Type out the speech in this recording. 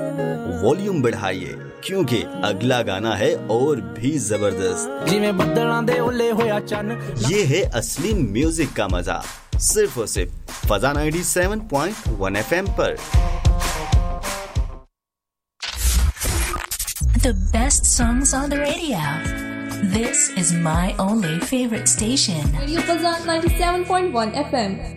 Volume बढ़ाइए क्योंकि अगला गाना है और भी जबरदस्त। ये है असली म्यूजिक का मजा, सिर्फ और सिर्फ फजा 97.1 FM पर। The best songs on the radio. This is my only favorite station. Radio Fazan 97.1 FM.